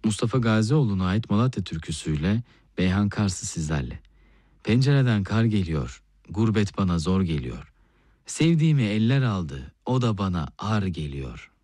Mustafa Gazioğlu'na ait Malatya türküsüyle Beyhan Kars'ı sizlerle. Pencereden kar geliyor, gurbet bana zor geliyor. Sevdiğimi eller aldı, o da bana ar geliyor.